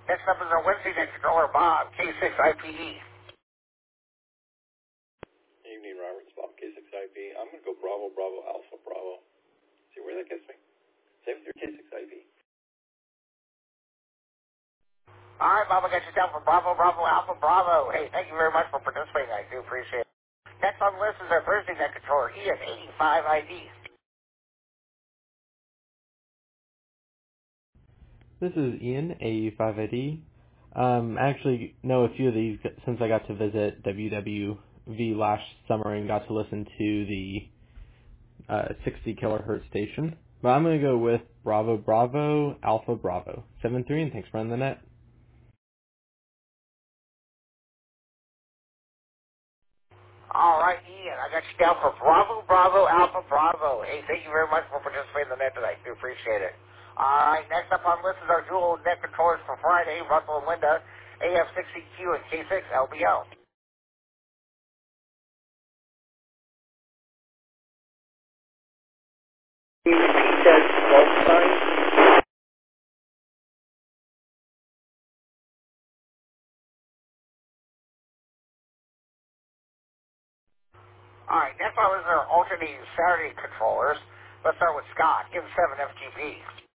Next up is our Wednesday night controller, Bob, K6IPE. Evening, Robert. It's Bob, K6IP. I'm going to go Bravo, Bravo, Alpha, Bravo. See where that gets me. Same with your K6IP. All right, Bob, I got you down for Bravo, Bravo, Alpha, Bravo. Hey, thank you very much for participating. I do appreciate it. Next on the list is our Thursday night controller, ES85ID. This is Ian, AU5ID. I actually know a few of these since I got to visit WWV last summer and got to listen to the 60 kilohertz station. But I'm going to go with Bravo Bravo Alpha Bravo 73, and thanks for running the net. All right, Ian, I got you down for Bravo, Bravo, Alpha, Bravo. Hey, thank you very much for participating in the net tonight. Do appreciate it. All right, next up on the list is our dual net controllers for Friday, Russell and Linda, AF60Q and K6LBL. Can you repeat that one time? All right, next one is our alternating Saturday controllers. Let's start with Scott, M7FGP.